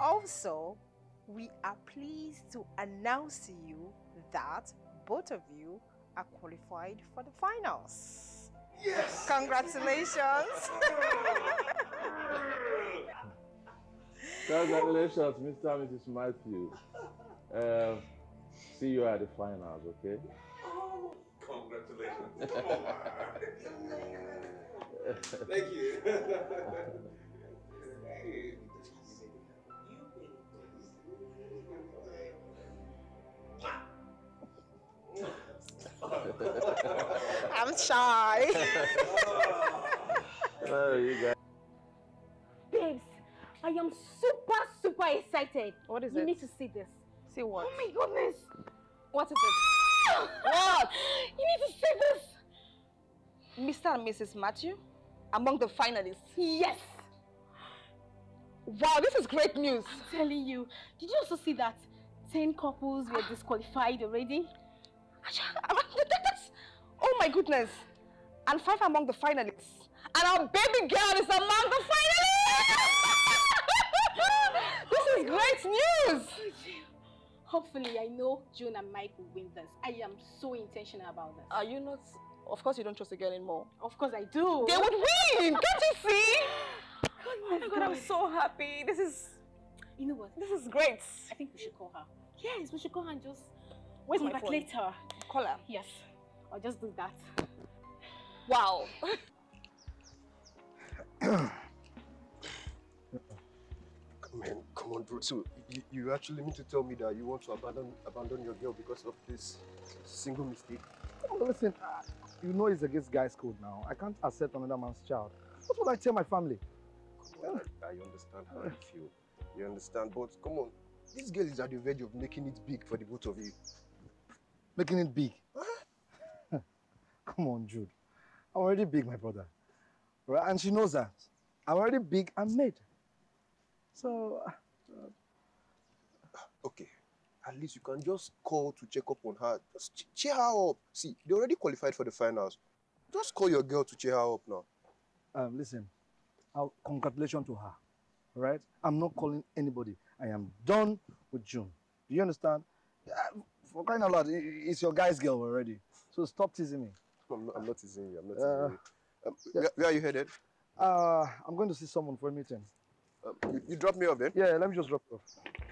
Also, we are pleased to announce to you that both of you are qualified for the finals. Yes! Congratulations! Congratulations, Mr. and Mrs. Matthew. See you at the finals, okay? Oh, congratulations. Thank you. I'm shy. Oh, you guys. Babes, I am super excited. What is you it? You need to see this. See what? Oh my goodness. What is it? What? You need to see this. Mr. and Mrs. Matthew among the finalists. Yes. Wow, this is great news. I'm telling you. Did you also see that 10 couples were disqualified already? Oh my goodness. And 5 among the finalists. And our baby girl is among the finalists! This is great news! Hopefully, I know June and Mike will win this. I am so intentional about this. Are you not? Of course you don't trust the girl anymore. Of course I do. They would win! Can't you see? Oh my God, I'm so happy. This is... You know what? This is great. I think we should call her. Yes, we should call her and just... Where's my phone? Congratulate her. Call her. Yes. I'll just do that. Wow. Come on, bro. So, you actually mean to tell me that you want to abandon your girl because of this single mistake? Well, listen, you know it's against guys' code now. I can't accept another man's child. What would I tell my family? Come on, I understand how you feel. You understand, but come on. This girl is at the verge of making it big for the both of you. Making it big? Huh? Come on, Jude. I'm already big, my brother. Right? And she knows that. I'm already big and made. So... Okay. At least you can just call to check up on her. Just cheer her up. See, they already qualified for the finals. Just call your girl to cheer her up now. Listen, congratulations to her. Right? I'm not calling anybody. I am done with June. Do you understand? For crying out loud, it's your guy's girl already. So stop teasing me. I'm not teasing you. I'm not teasing you. Where are you headed? I'm going to see someone for a meeting. You drop me off then? Yeah, let me just drop you off.